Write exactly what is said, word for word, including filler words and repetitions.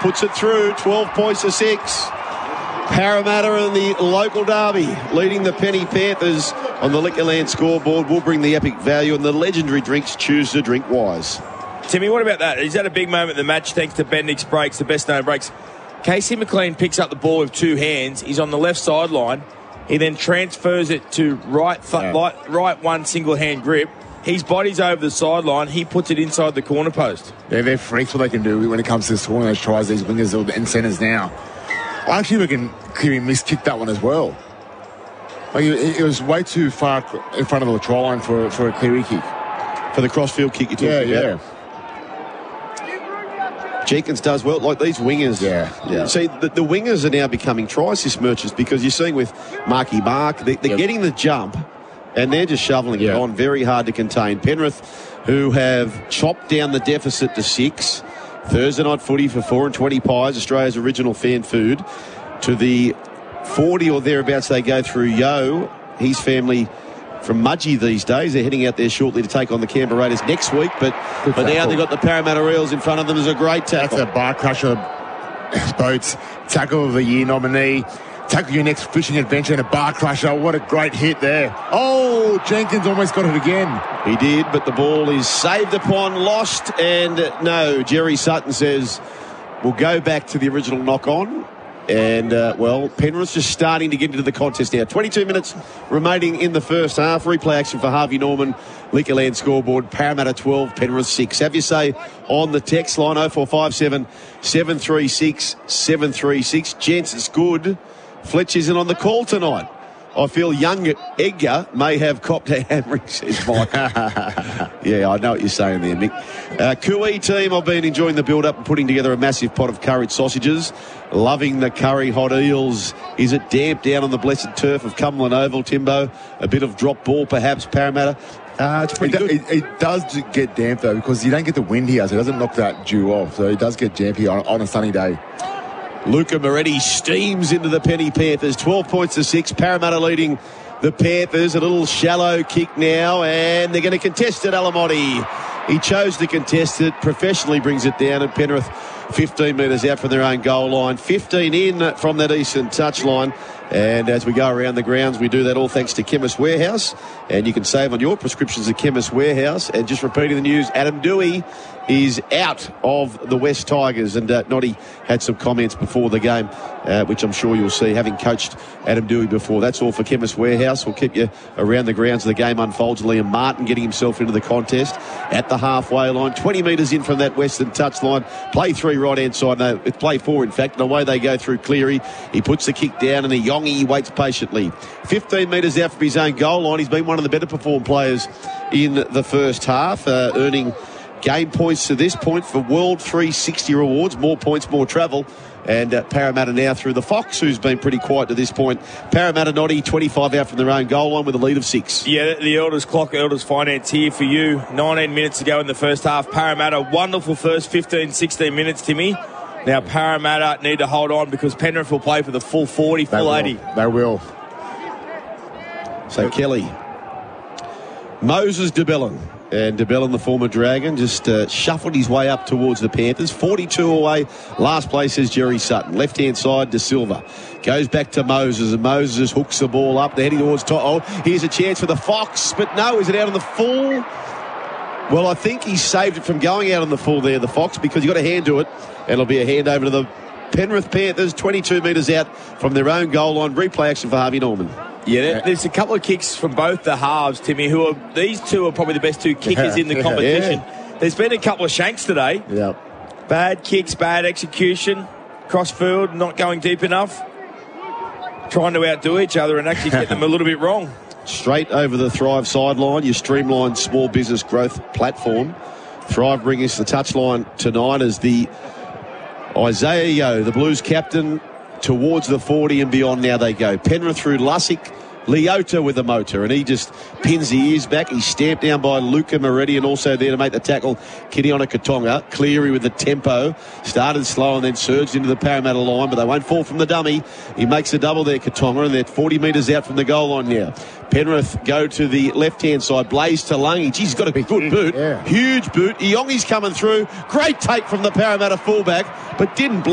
puts it through. twelve points to six. Parramatta in the local derby, leading the Penny Panthers on the Liquorland scoreboard. Will bring the epic value, and the legendary drinks. Choose to drink wise. Timmy, what about that? He's had a big moment in the match thanks to Bendix breaks, the best known breaks. Casey McLean picks up the ball with two hands. He's on the left sideline. He then transfers it to right, th- yeah. right, right one single hand grip. His body's over the sideline. He puts it inside the corner post. Yeah, they're freaks what they can do when it comes to scoring those tries, these wingers and centres now. I actually reckon Kiri miskicked that one as well. Like, it, it was way too far in front of the try line for, for a Cleary kick. For the crossfield kick you're talking yeah, about. Yeah. Jenkins does well. Like these wingers. Yeah, yeah. See, the, the wingers are now becoming try-assist merchants because you're seeing with Marky Mark, they, they're Yep. getting the jump and they're just shoveling it Yeah. on. Very hard to contain. Penrith, who have chopped down the deficit to six. Thursday night footy for four and twenty pies, Australia's original fan food. To the forty or thereabouts they go through Yo, his family from Mudgee these days. They're heading out there shortly to take on the Canberra Raiders next week. But, Good but now tackle. they've got the Parramatta Eels in front of them. There's a great tackle. That's a bar crusher. Boats, tackle of the year nominee. Tackle your next fishing adventure and a bar crusher. What a great hit there. Oh, Jenkins almost got it again. He did, but the ball is saved upon, lost, and no, Jerry Sutton says we'll go back to the original knock-on. And, uh, well, Penrith's just starting to get into the contest now. twenty-two minutes remaining in the first half. Replay action for Harvey Norman. Liquorland scoreboard. Parramatta twelve, Penrith six. Have your say on the text line oh four five seven, seven three six, seven three six. Gents, it's good. Fletch isn't on the call tonight. I feel young Edgar may have copped a hammering, says Mike. Yeah, I know what you're saying there, Mick. Uh, Kui team, I've been enjoying the build-up and putting together a massive pot of curried sausages. Loving the curry hot eels. Is it damp down on the blessed turf of Cumberland Oval, Timbo? A bit of drop ball, perhaps, Parramatta? Uh, it's pretty It, good. it, it does get damp, though, because you don't get the wind here, so it doesn't knock that dew off. So it does get damp here on, on a sunny day. Luca Moretti steams into the Penny Panthers. twelve points to six. Parramatta leading the Panthers. A little shallow kick now, and they're going to contest it, Alamotti. He chose to contest it, professionally brings it down, and Penrith fifteen metres out from their own goal line. fifteen in from that eastern touchline. And as we go around the grounds, we do that all thanks to Chemist Warehouse. And you can save on your prescriptions at Chemist Warehouse. And just repeating the news, Adam Dewey is out of the West Tigers. And uh, Noddy had some comments before the game, uh, which I'm sure you'll see, having coached Adam Dewey before. That's all for Chemist Warehouse. We'll keep you around the grounds as the game unfolds. Liam Martin getting himself into the contest at the halfway line. twenty metres in from that western touchline. Play three right-hand side. No, it's play four, in fact. And away they go through Cleary. He puts the kick down, and the Yongi waits patiently. fifteen metres out from his own goal line. He's been one of the better performed players in the first half, uh, earning game points to this point for World three sixty rewards. More points, more travel. And uh, Parramatta now through the Fox, who's been pretty quiet to this point. Parramatta Noddy, twenty-five out from their own goal line with a lead of six. Yeah, the Elders clock, Elders Finance here for you. nineteen minutes to go in the first half. Parramatta, wonderful first fifteen, sixteen minutes, Timmy. Now Parramatta need to hold on because Penrith will play for the full forty, They full will. eighty. They will. So Kelly. Moses DeBellin. And DeBellin, the former Dragon, just uh, shuffled his way up towards the Panthers. forty-two away. Last place is Jerry Sutton. Left-hand side, De Silva. Goes back to Moses, and Moses hooks the ball up. They're heading towards top. Oh, here's a chance for the Fox, but no, is it out on the full? Well, I think he saved it from going out on the full there, the Fox, because you got a hand to it. And it'll be a hand over to the Penrith Panthers, twenty-two metres out from their own goal line. Replay action for Harvey Norman. Yeah, there, there's a couple of kicks from both the halves, Timmy, who are, these two are probably the best two kickers in the competition. Yeah. There's been a couple of shanks today. Yeah. Bad kicks, bad execution, crossfield, not going deep enough, trying to outdo each other and actually get them a little bit wrong. Straight over the Thrive sideline, your streamlined small business growth platform. Thrive bringing us the touchline tonight as the Isaiah Yeo, the Blues captain, towards the forty and beyond. Now they go. Penrith through Lussick. Leota with a motor, and he just pins the ears back. He's stamped down by Luca Moretti, and also there to make the tackle, Kitiona Katonga. Cleary with the tempo. Started slow and then surged into the Parramatta line, but they won't fall from the dummy. He makes a double there, Katonga, and they're forty metres out from the goal line now. Penrith go to the left-hand side. Blaze Talangi. Geez, he's got a good boot. Yeah. Huge boot. Iongi's coming through. Great take from the Parramatta fullback, but didn't